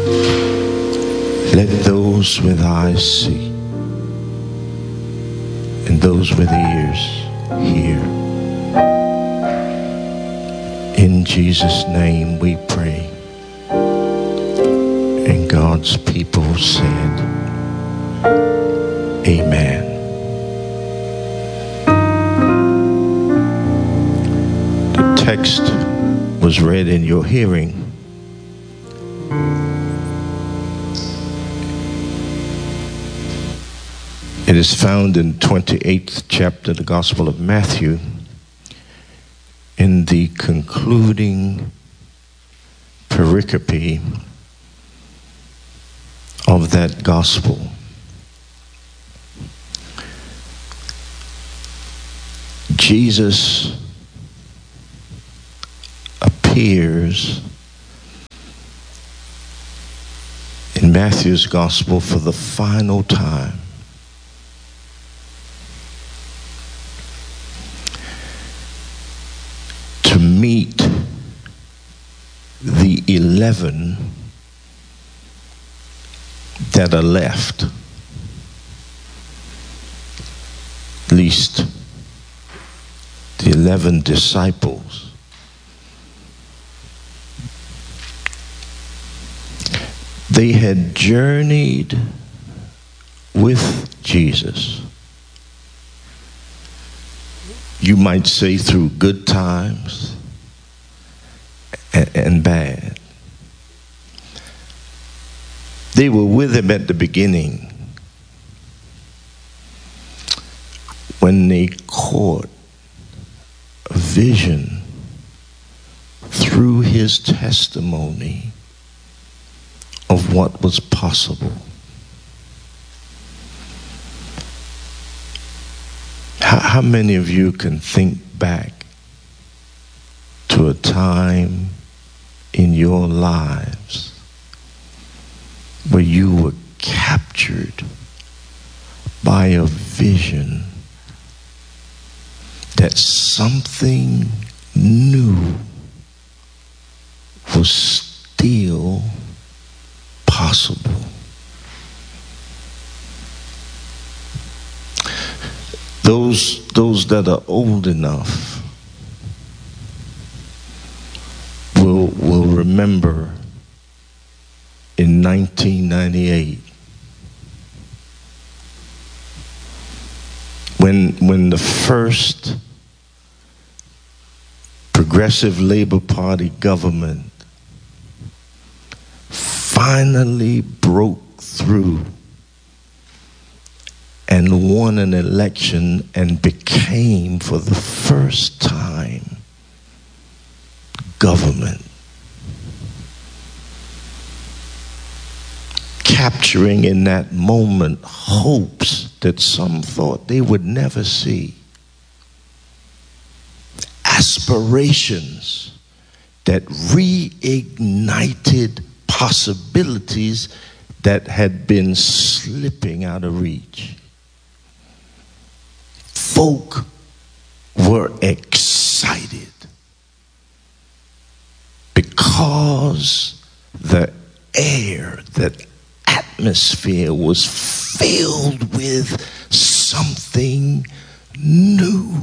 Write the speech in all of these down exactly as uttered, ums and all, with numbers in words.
Let those with eyes see, and those with ears hear. In Jesus' name we pray. And God's people said, amen. The text was read in your hearing. It is found in twenty-eighth chapter of the Gospel of Matthew, in the concluding pericope of that gospel. Jesus appears in Matthew's gospel for the final time. To meet the eleven that are left, at least the eleven disciples. They had journeyed with Jesus. You might say through good times and, and bad. They were with him at the beginning when they caught a vision through his testimony of what was possible. How, how many of you can think back to a time in your lives where you were captured by a vision that something new was still possible? Those, those that are old enough will, will remember in nineteen ninety-eight when, when the first Progressive Labor Party government finally broke through and won an election and became, for the first time, government. Capturing in that moment hopes that some thought they would never see. Aspirations that reignited possibilities that had been slipping out of reach. Folk were excited because the air, the atmosphere was filled with something new.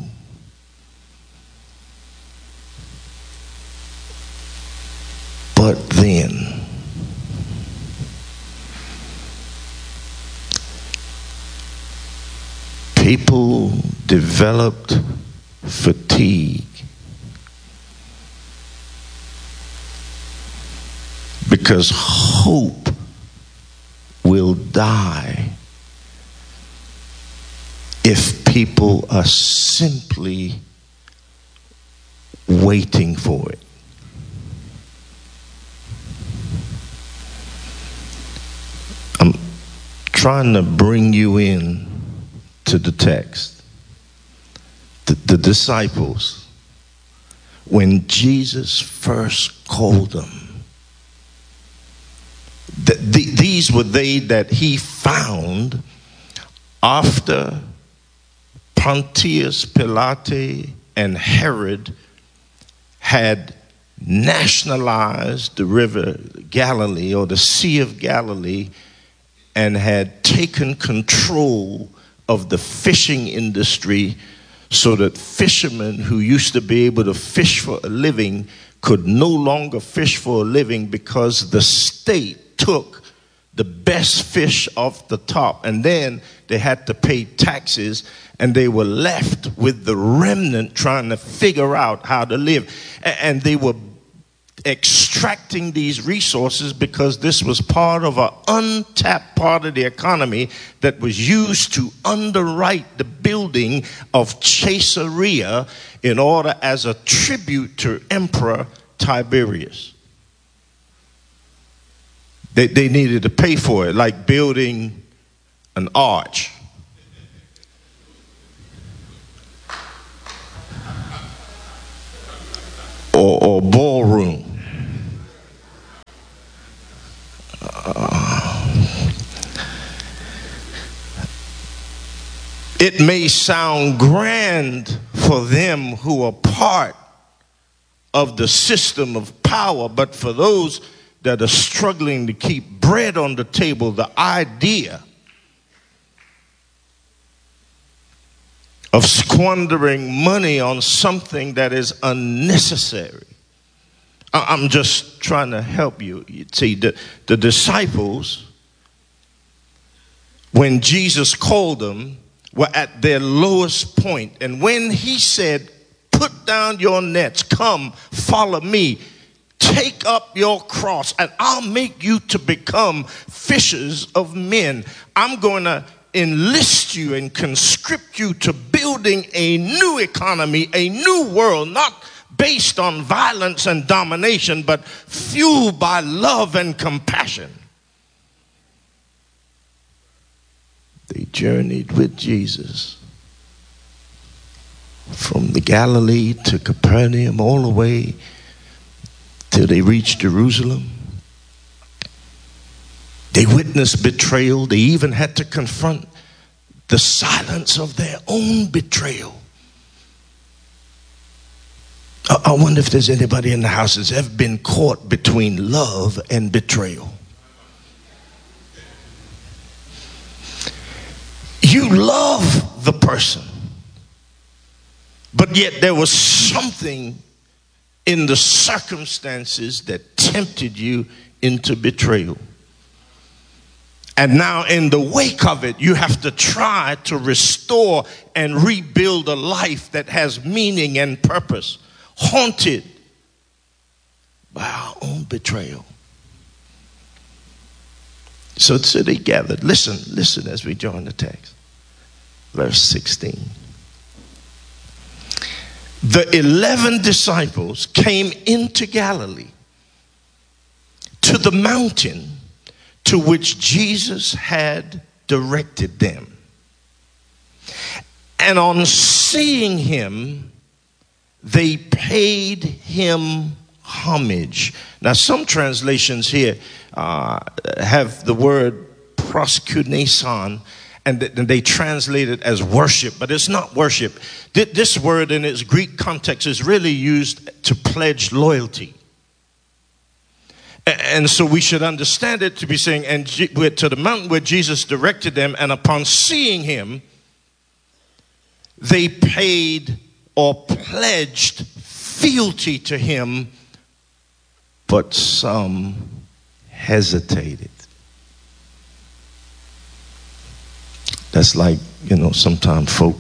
But then, people developed fatigue because hope will die if people are simply waiting for it. I'm trying to bring you in to the text. The, the disciples, when Jesus first called them, the, the, these were they that he found after Pontius Pilate and Herod had nationalized the river Galilee, or the Sea of Galilee, and had taken control of the fishing industry, so that fishermen who used to be able to fish for a living could no longer fish for a living, because the state took the best fish off the top, and then they had to pay taxes, and they were left with the remnant trying to figure out how to live. And they were extracting these resources because this was part of an untapped part of the economy that was used to underwrite the building of Caesarea in order as a tribute to Emperor Tiberius. They, they needed to pay for it, like building an arch. Or, or ballroom. Uh, it may sound grand for them who are part of the system of power, but for those that are struggling to keep bread on the table, the idea of squandering money on something that is unnecessary. I'm just trying to help you. You see, the, the disciples, when Jesus called them, were at their lowest point. And when he said, put down your nets, come, follow me, take up your cross, and I'll make you to become fishers of men. I'm going to enlist you and conscript you to building a new economy, a new world, not based on violence and domination, but fueled by love and compassion. They journeyed with Jesus from the Galilee to Capernaum, all the way till they reached Jerusalem. They witnessed betrayal. They even had to confront the silence of their own betrayal. I wonder if there's anybody in the house that's ever been caught between love and betrayal. You love the person, but yet there was something in the circumstances that tempted you into betrayal. And now in the wake of it, you have to try to restore and rebuild a life that has meaning and purpose, haunted by our own betrayal. So, so they gathered. Listen, listen as we join the text. Verse sixteen. The eleven disciples came into Galilee, to the mountain to which Jesus had directed them. And on seeing him, they paid him homage. Now, some translations here uh, have the word proskuneson, and they translate it as worship, but it's not worship. This word in its Greek context is really used to pledge loyalty. And so we should understand it to be saying, and to the mountain where Jesus directed them, and upon seeing him, they paid or pledged fealty to him, but some hesitated. That's like, you know, sometimes folk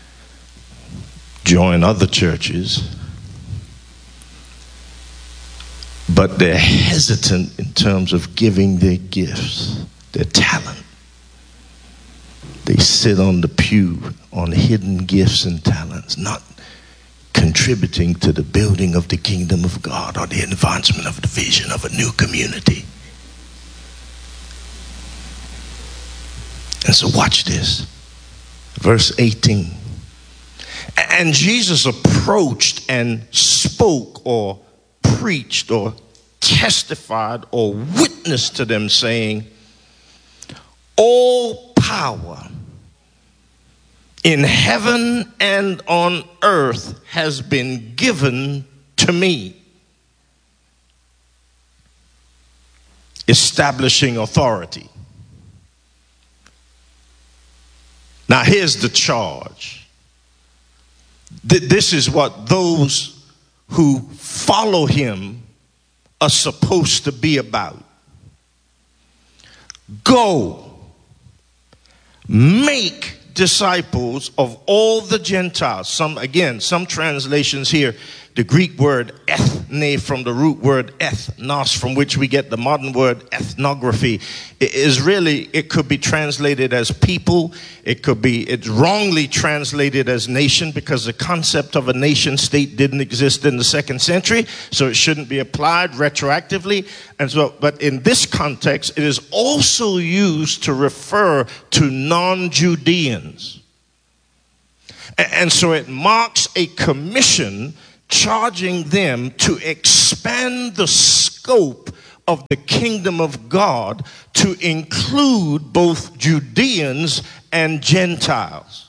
join other churches, but they're hesitant in terms of giving their gifts, their talent. They sit on the pew on hidden gifts and talents, not contributing to the building of the kingdom of God or the advancement of the vision of a new community. And so watch this. Verse eighteen. And Jesus approached and spoke or preached or testified or witnessed to them, saying, all power in heaven and on earth has been given to me. establishing authority. Now here's the charge. This is what those who follow him are supposed to be about. Go, make disciples of all the Gentiles. Some, again, some translations here, the Greek word ethne from the root word ethnos, from which we get the modern word ethnography, is really, it could be translated as people. It could be, it's wrongly translated as nation, because the concept of a nation state didn't exist in the second century, so it shouldn't be applied retroactively. And so, but in this context, it is also used to refer to non-Judeans. And so it marks a commission charging them to expand the scope of the kingdom of God to include both Judeans and Gentiles.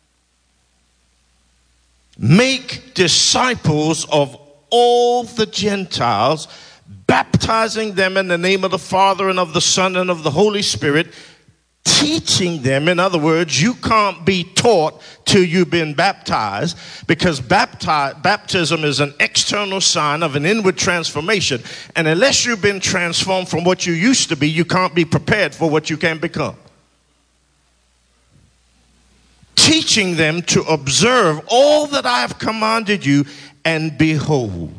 Make disciples of all the Gentiles, baptizing them in the name of the Father and of the Son and of the Holy Spirit, teaching them. In other words, you can't be taught till you've been baptized, because bapti- baptism is an external sign of an inward transformation. And unless you've been transformed from what you used to be, you can't be prepared for what you can become. Teaching them to observe all that I have commanded you, and behold,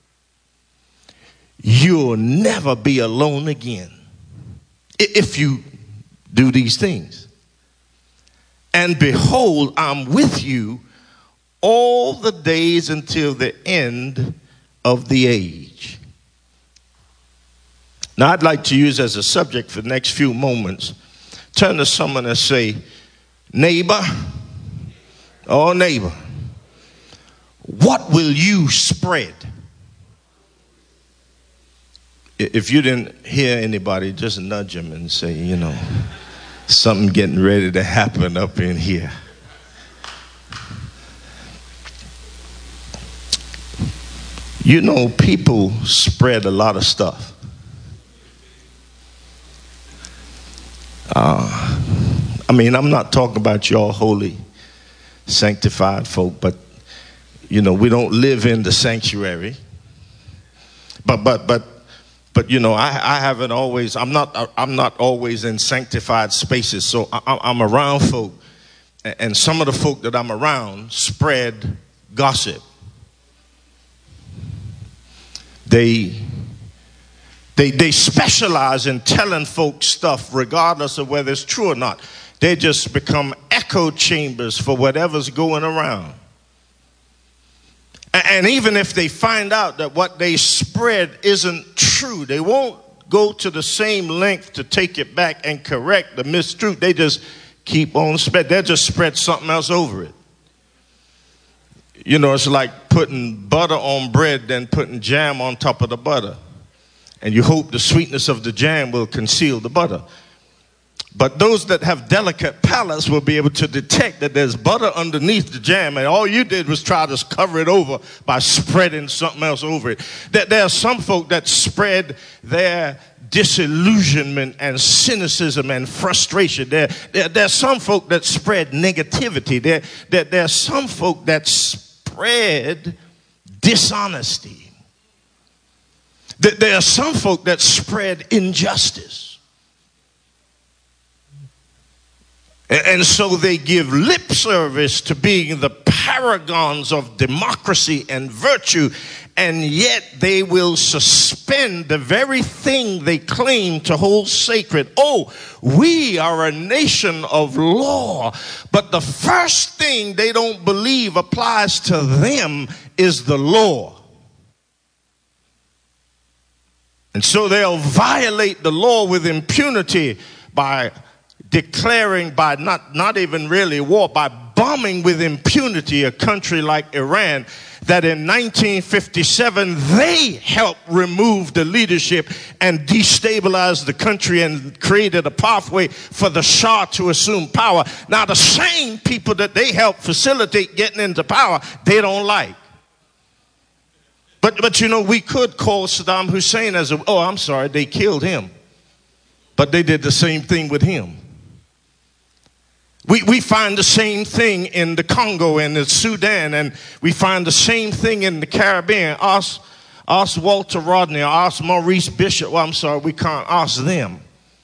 you'll never be alone again if you do these things. And behold, I'm with you all the days until the end of the age. Now, I'd like to use as a subject for the next few moments, turn to someone and say, neighbor, oh neighbor, what will you spread? If you didn't hear anybody, just nudge him and say, you know, something getting ready to happen up in here. You know, people spread a lot of stuff. Uh, I mean, I'm not talking about y'all holy, sanctified folk, but, you know, we don't live in the sanctuary. But, but, but, But, you know, I, I haven't always, I'm not, I'm not always in sanctified spaces. So I, I'm around folk, and some of the folk that I'm around spread gossip. They, they, they specialize in telling folks stuff regardless of whether it's true or not. They just become echo chambers for whatever's going around. And even if they find out that what they spread isn't true, they won't go to the same length to take it back and correct the mistruth. They just keep on spread. They'll just spread something else over it. You know, it's like putting butter on bread, then putting jam on top of the butter. And you hope the sweetness of the jam will conceal the butter. But those that have delicate palates will be able to detect that there's butter underneath the jam, and all you did was try to cover it over by spreading something else over it. That there are some folk that spread their disillusionment and cynicism and frustration. There, there, there are some folk that spread negativity. There, there, there are some folk that spread dishonesty. There, there are some folk that spread injustice. And so they give lip service to being the paragons of democracy and virtue, and yet they will suspend the very thing they claim to hold sacred. Oh, we are a nation of law, but the first thing they don't believe applies to them is the law. And so they'll violate the law with impunity by declaring, by not, not even really war, by bombing with impunity a country like Iran, that in nineteen fifty-seven they helped remove the leadership and destabilize the country and created a pathway for the Shah to assume power. Now the same people that they helped facilitate getting into power, they don't like. But, but you know, we could call Saddam Hussein as a, oh, I'm sorry, they killed him. But they did the same thing with him. We, we find the same thing in the Congo and the Sudan, and we find the same thing in the Caribbean. Ask, ask Walter Rodney, or ask Maurice Bishop. Well, I'm sorry, we can't ask them.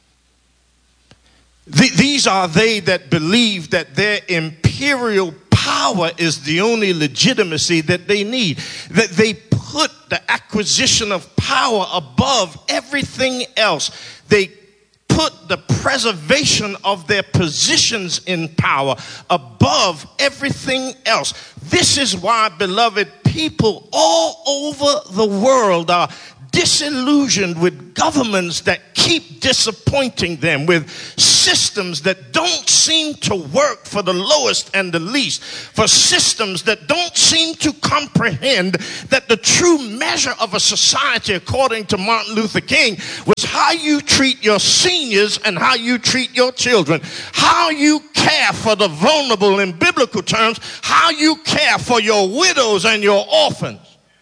The, these are they that believe that their imperial power is the only legitimacy that they need. That they put the acquisition of power above everything else. They put the preservation of their positions in power above everything else. This is why, beloved, people all over the world are disillusioned with governments that keep disappointing them, with systems that don't seem to work for the lowest and the least, for systems that don't seem to comprehend that the true measure of a society, according to Martin Luther King, was how you treat your seniors and how you treat your children, how you care for the vulnerable in biblical terms, how you care for your widows and your orphans.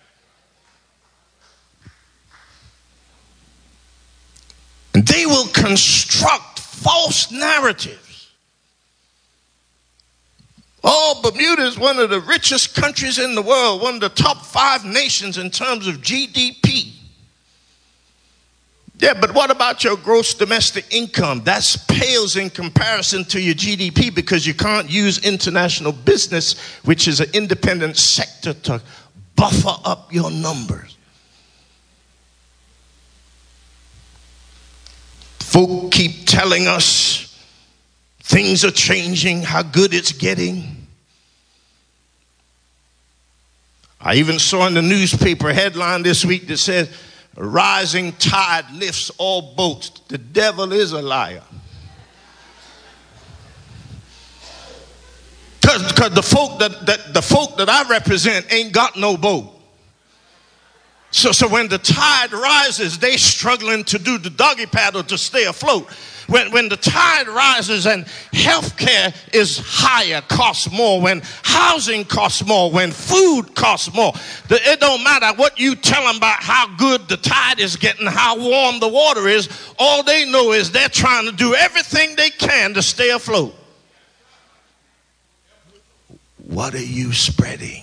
They will construct false narratives. Oh, Bermuda is one of the richest countries in the world, one of the top five nations in terms of G D P. Yeah, but what about your gross domestic income? That pales in comparison to your G D P because you can't use international business, which is an independent sector, to buffer up your numbers. Folk keep telling us things are changing, how good it's getting. I even saw in the newspaper headline this week that says, "A rising tide lifts all boats." The devil is a liar. Because the folk that, that the folk that I represent ain't got no boat. So, so when the tide rises, they struggling to do the doggy paddle to stay afloat. When, when the tide rises and health care is higher, costs more, when housing costs more, when food costs more, it don't matter what you tell them about how good the tide is getting, how warm the water is. All they know is they're trying to do everything they can to stay afloat. What are you spreading?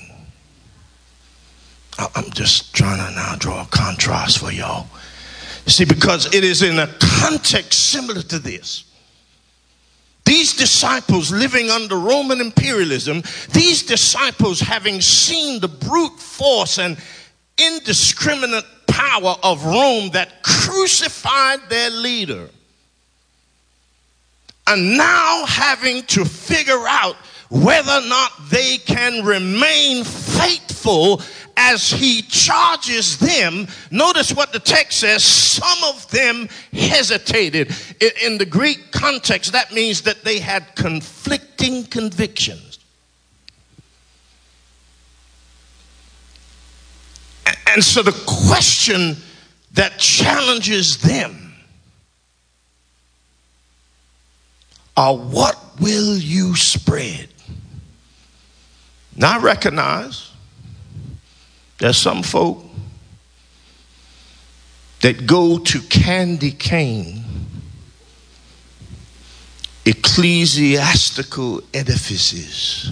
I'm just trying to now draw a contrast for y'all. You see, because it is in a context similar to this. These disciples living under Roman imperialism, these disciples having seen the brute force and indiscriminate power of Rome that crucified their leader, and now having to figure out whether or not they can remain faithful as he charges them. Notice what the text says. Some of them hesitated. In the Greek context, that means that they had conflicting convictions. And so the question that challenges them are, what will you spread? Now I recognize there's some folk that go to candy cane ecclesiastical edifices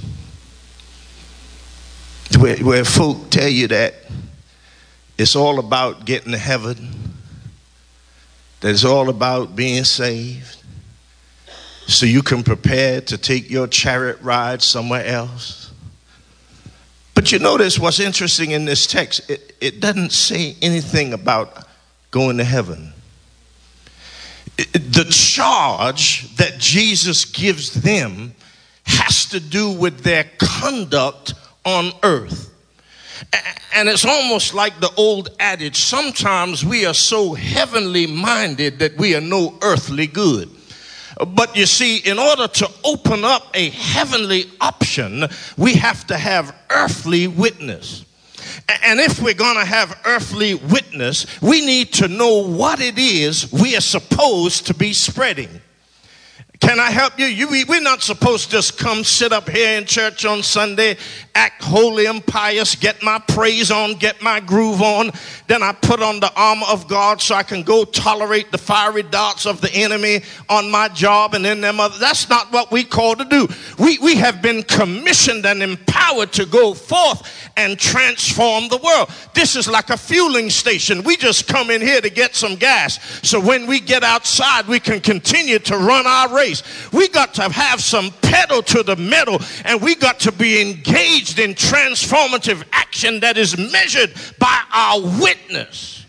where, where folk tell you that it's all about getting to heaven, that it's all about being saved, so you can prepare to take your chariot ride somewhere else. But you notice what's interesting in this text, it, it doesn't say anything about going to heaven. It, the charge that Jesus gives them has to do with their conduct on earth. And it's almost like the old adage, sometimes we are so heavenly minded that we are no earthly good. But you see, in order to open up a heavenly option, we have to have earthly witness. And if we're going to have earthly witness, we need to know what it is we are supposed to be spreading. Can I help you? you we, we're not supposed to just come sit up here in church on Sunday, act holy and pious, get my praise on, get my groove on. Then I put on the armor of God so I can go tolerate the fiery darts of the enemy on my job and in them other. That's not what we call to do. We, we have been commissioned and empowered to go forth and transform the world. This is like a fueling station. We just come in here to get some gas. So when we get outside, we can continue to run our race. We got to have some pedal to the metal, and we got to be engaged in transformative action that is measured by our witness.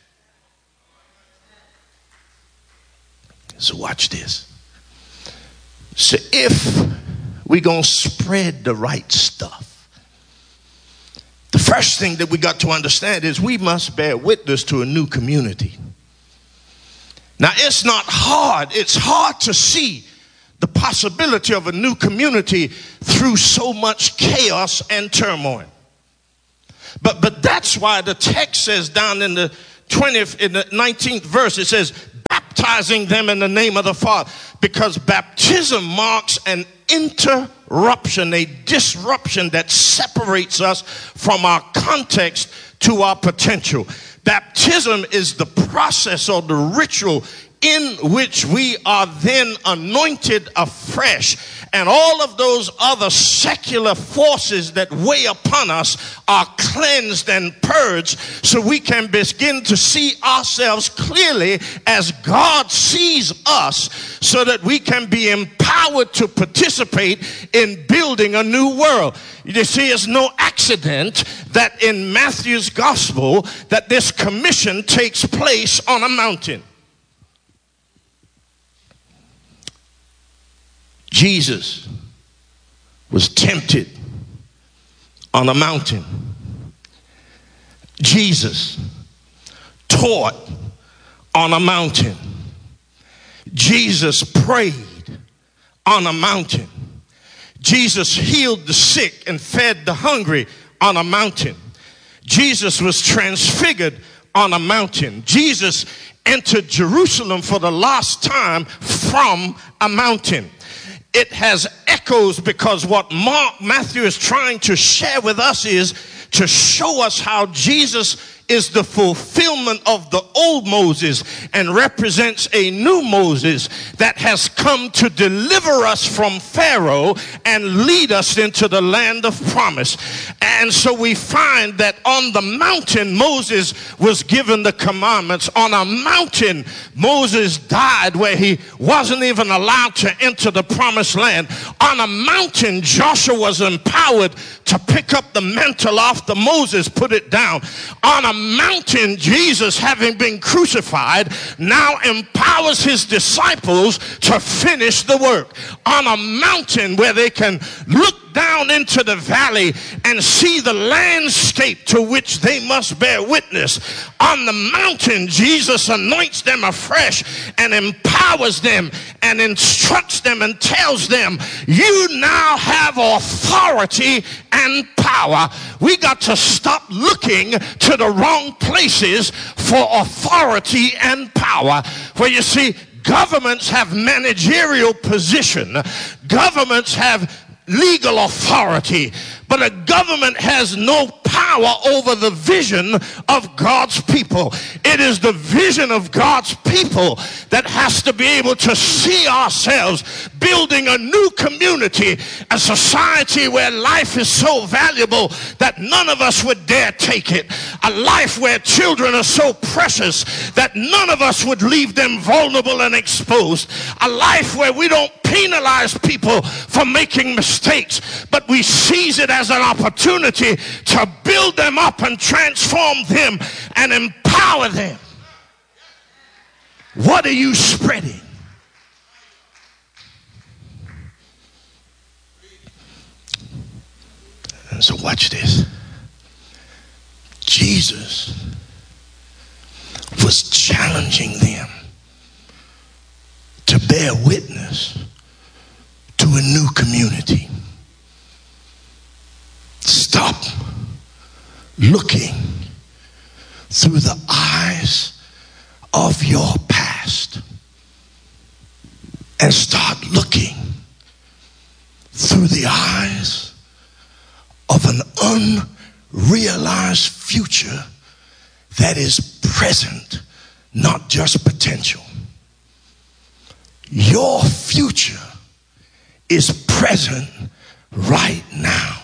So watch this. So if we're going to spread the right stuff, the first thing that we got to understand is we must bear witness to a new community. Now, it's not hard. It's hard to see the possibility of a new community through so much chaos and turmoil. But but that's why the text says down in the twentieth, in the nineteenth verse, it says, baptizing them in the name of the Father, because baptism marks an interruption, a disruption that separates us from our context to our potential. Baptism is the process or the ritual in which we are then anointed afresh, and all of those other secular forces that weigh upon us are cleansed and purged, so we can begin to see ourselves clearly as God sees us, so that we can be empowered to participate in building a new world. You see, it's no accident that in Matthew's gospel that this commission takes place on a mountain. Jesus was tempted on a mountain. Jesus taught on a mountain. Jesus prayed on a mountain. Jesus healed the sick and fed the hungry on a mountain. Jesus was transfigured on a mountain. Jesus entered Jerusalem for the last time from a mountain. It has echoes because what Mark, Matthew is trying to share with us is to show us how Jesus is the fulfillment of the old Moses and represents a new Moses that has come to deliver us from Pharaoh and lead us into the land of promise. And so we find that on the mountain, Moses was given the commandments. On a mountain, Moses died where he wasn't even allowed to enter the promised land. On a mountain, Joshua was empowered to pick up the mantle after Moses put it down. On a mountain, Jesus, having been crucified, now empowers his disciples to finish the work. On a mountain where they can look down into the valley and see the landscape to which they must bear witness. On the mountain, Jesus anoints them afresh and empowers them and instructs them and tells them, you now have authority and power. We got to stop looking to the wrong places for authority and power. For you see, governments have managerial position. Governments have legal authority, but a government has no power over the vision of God's people. It is the vision of God's people that has to be able to see ourselves building a new community, a society where life is so valuable that none of us would dare take it, a life where children are so precious that none of us would leave them vulnerable and exposed, a life where we don't penalize people for making mistakes, but we seize it as an opportunity to build them up and transform them and empower them. What are you spreading? And so watch this. Jesus was challenging them to bear witness to a new community. Stop looking through the eyes of your past and start looking through the eyes of an unrealized future that is present, not just potential. Your future is present right now.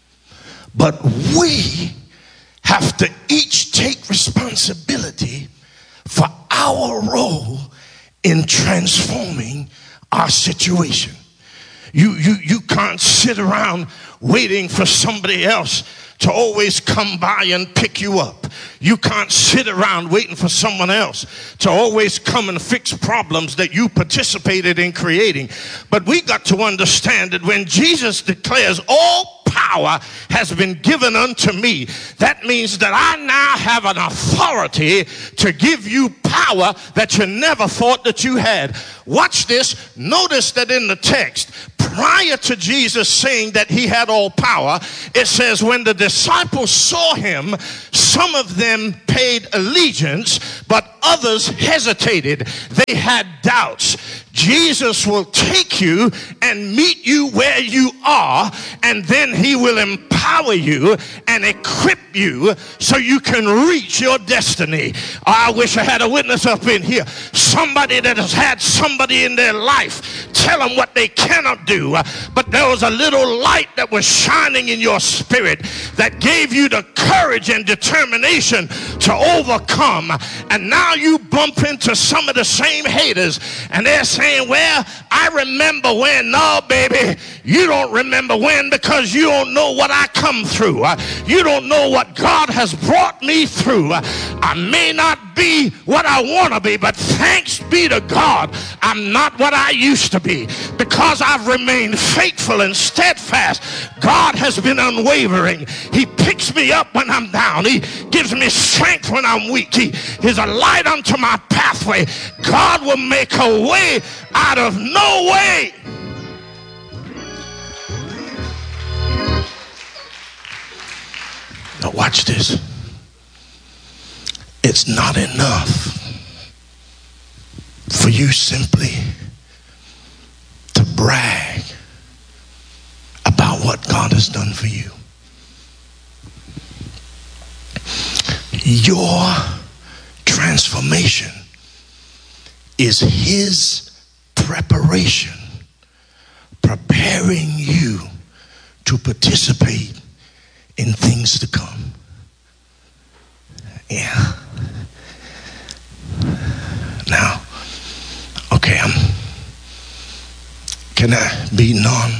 But we have to each take responsibility for our role in transforming our situation. You, you, you can't sit around waiting for somebody else to always come by and pick you up. You can't sit around waiting for someone else to always come and fix problems that you participated in creating. But we got to understand that when Jesus declares all power has been given unto me, that means that I now have an authority to give you power that you never thought that you had. Watch this. Notice that in the text, prior to Jesus saying that he had all power, it says when the disciples saw him, some of them paid allegiance, but others hesitated. They had doubts. Jesus will take you and meet you where you are, and then he will empower you and equip you so you can reach your destiny. I wish I had a witness up in here. Somebody that has had somebody in their life tell them what they cannot do, but there was a little light that was shining in your spirit that gave you the courage and determination to overcome. And now you bump into some of the same haters, and they're saying, well, I remember when. No, baby, you don't remember when, because you don't know what I come through. You don't know what God has brought me through. I may not be what I want to be, but thanks be to God, I'm not what I used to be, because I've remained faithful and steadfast. God has been unwavering. He picks me up when I'm down. He gives me strength when I'm weak. He is a light unto my pathway. God will make a way out of no way. Now watch this. It's not enough for you simply to brag about what God has done for you. Your transformation is his preparation, preparing you to participate in things to come. Yeah. Now, okay, I'm, can I be non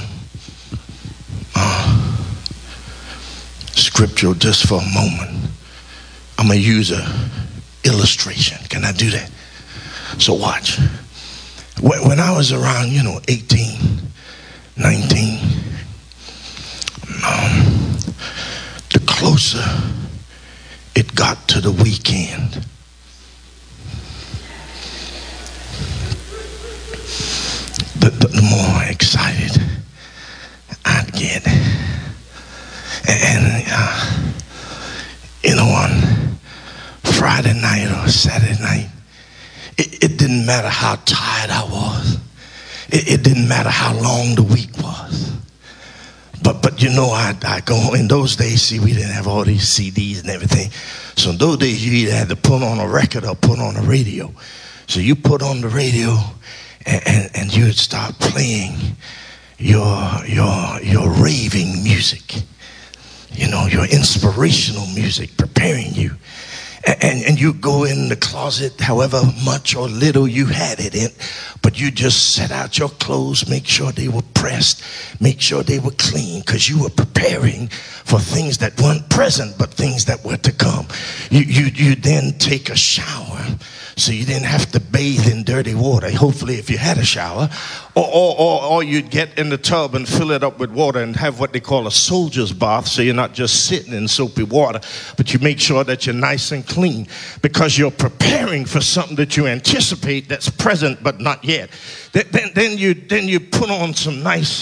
uh, scriptural just for a moment? I'm going to use a illustration. Can I do that? So watch. When, when I was around, you know, eighteen, nineteen, um, the closer it got to the weekend, the, the, the more excited I'd get. And, uh, you know, on Friday night or Saturday night, it, it didn't matter how tired I was. It, it didn't matter how long the week was. But, but you know, I, I go, in those days, see, we didn't have all these C Ds and everything. So in those days, you either had to put on a record or put on a radio. So you put on the radio and, and, and you would start playing your, your, your raving music. You know, your inspirational music, preparing you. And, and, and you go in the closet, however much or little you had it in, but you just set out your clothes, make sure they were pressed, make sure they were clean, because you were preparing for things that weren't present, but things that were to come. You, you, you then take a shower, so you didn't have to bathe in dirty water, hopefully if you had a shower, or, or, or, or you'd get in the tub and fill it up with water and have what they call a soldier's bath, so you're not just sitting in soapy water, but you make sure that you're nice and clean, because you're preparing for something that you anticipate that's present but not yet. Then, then, then, you, then you put on some nice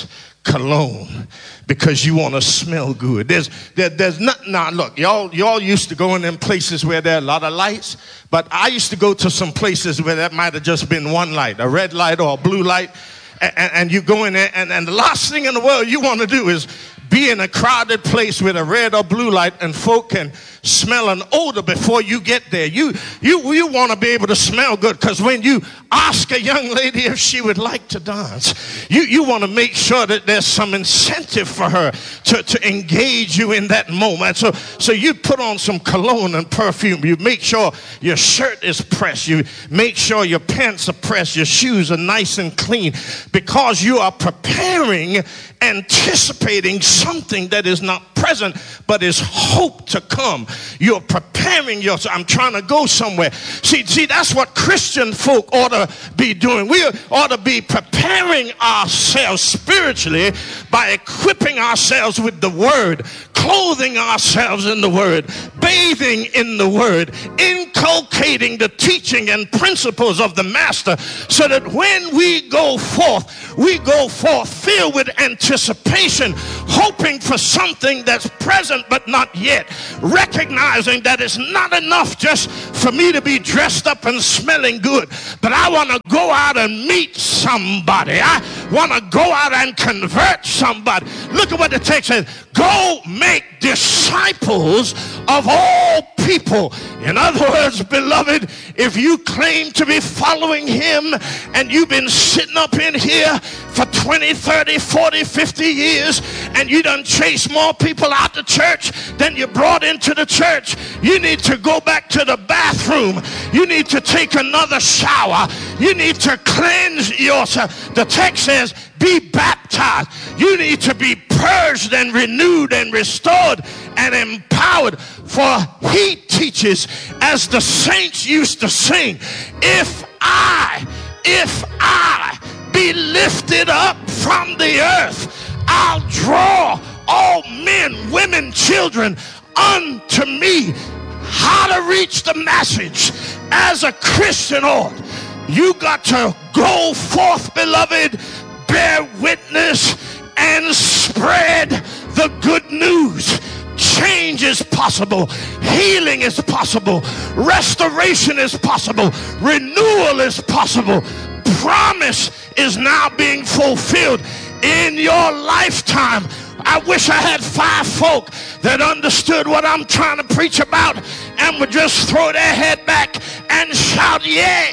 cologne because you want to smell good. There's there, there's nothing. Now look, y'all y'all used to go in them places where there are a lot of lights, but I used to go to some places where that might have just been one light, a red light or a blue light, and, and you go in there, and, and the last thing in the world you want to do is be in a crowded place with a red or blue light and folk can smell an odor before you get there. You you you want to be able to smell good, because when you ask a young lady if she would like to dance, you, you want to make sure that there's some incentive for her to, to engage you in that moment. So, so you put on some cologne and perfume. You make sure your shirt is pressed. You make sure your pants are pressed. Your shoes are nice and clean, because you are preparing, anticipating something that is not present but is hope to come. You're preparing yourself. I'm trying to go somewhere. See, see, that's what Christian folk ought to be doing. We ought to be preparing ourselves spiritually by equipping ourselves with the word, clothing ourselves in the word, bathing in the word, inculcating the teaching and principles of the master, so that when we go forth, we go forth filled with anticipation, hoping for something that's present but not yet, recognizing that it's not enough just for me to be dressed up and smelling good, but I want to go out and meet somebody. I want to go out and convert somebody. Look at what the text says. Go make disciples of all people. In other words, beloved, if you claim to be following him and you've been sitting up in here for twenty, thirty, forty, fifty years and you done chased more people out the church than you brought into the church, you need to go back to the bathroom. You need to take another shower. You need to cleanse yourself. The text says, be baptized. You need to be purged and renewed and restored and empowered. For he teaches, as the saints used to sing, if I, if I be lifted up from the earth, I'll draw all men, women, children unto me. How to reach the message as a Christian ought. You got to go forth, beloved, bear witness and spread the good news. Change is possible. Healing is possible. Restoration is possible. Renewal is possible. Promise is now being fulfilled in your lifetime. I wish I had five folk that understood what I'm trying to preach about and would just throw their head back and shout, yeah.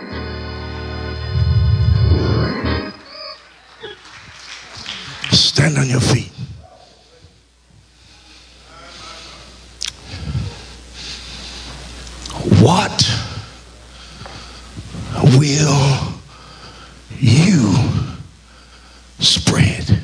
Stand on your feet. What will you spread?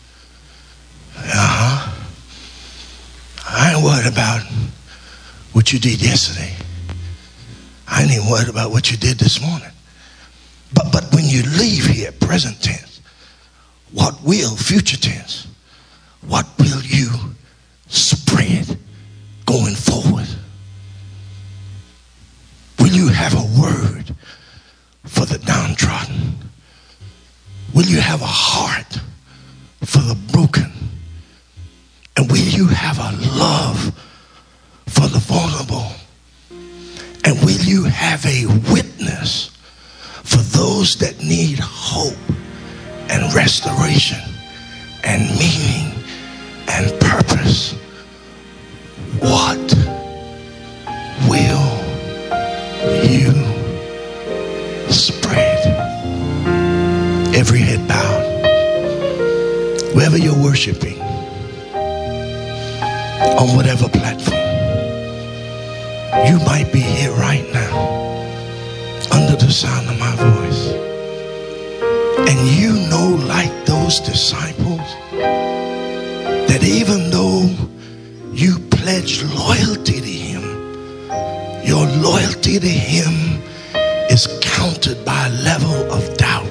Uh-huh. I ain't worried about what you did yesterday. I ain't even worried about what you did this morning. But but when you leave here, present tense, what will, future tense, what will you spread going forward? Will you have a word for the downtrodden? Will you have a heart for the broken? And will you have a love for the vulnerable? And will you have a witness for those that need hope and restoration and meaning and purpose? What will you spread? Every head bowed. Wherever you're worshiping, on whatever platform, you might be here right now under the sound of my voice, and you know, like those disciples, that even though you pledged loyalty to him, your loyalty to him is counted by a level of doubt.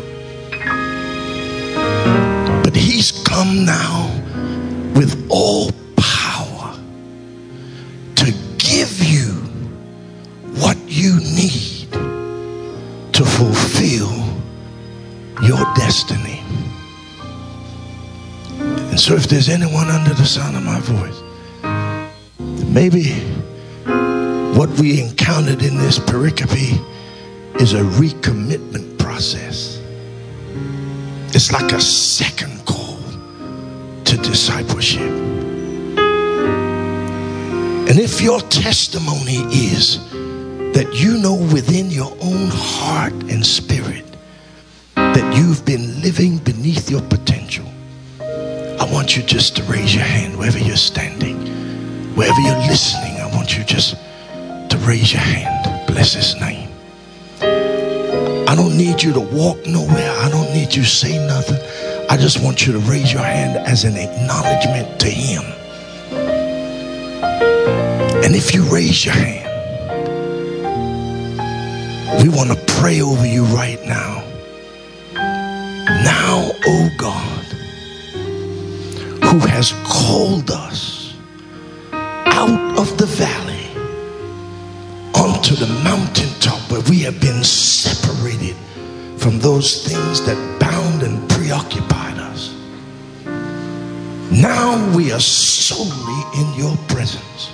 But he's come now with all power to give you what you need to fulfill your destiny. And so if there's anyone under the sound of my voice, maybe what we encountered in this pericope is a recommitment process. It's like a second call to discipleship. And if your testimony is that you know within your own heart and spirit that you've been living beneath your potential, I want you just to raise your hand wherever you're standing, wherever you're listening. I want you just to raise your hand. Bless his name. I don't need you to walk nowhere. I don't need you to say nothing. I just want you to raise your hand as an acknowledgement to him. And if you raise your hand, we want to pray over you right now. Now, oh God, who has called us out of the valley onto the mountaintop where we have been separated from those things that bound and preoccupied us. Now we are solely in your presence.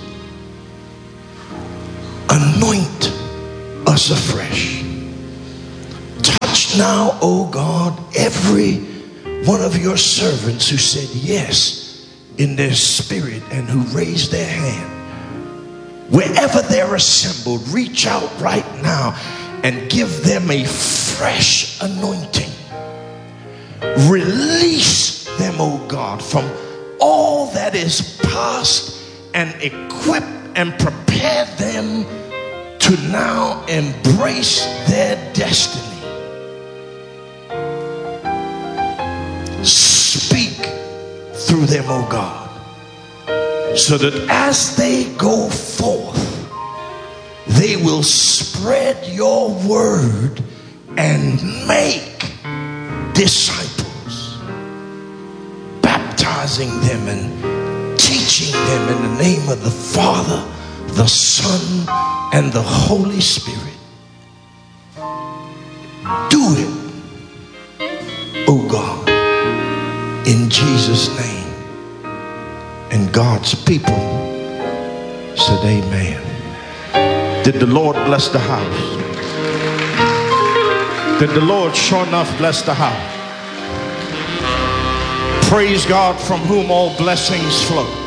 Anoint us afresh. Touch now, oh God, every one of your servants who said yes in their spirit and who raised their hand. Wherever they're assembled, reach out right now and give them a fresh anointing. Release them, oh God, from all that is past and equip and prepare them to now embrace their destiny. Speak through them, oh God, so that as they go forth, they will spread your word and make disciples, baptizing them and teaching them in the name of the Father, the Son, and the Holy Spirit. Do it, oh God, in Jesus' name. And God's people said amen. Did the Lord bless the house? Did the Lord sure enough bless the house? Praise God, from whom all blessings flow.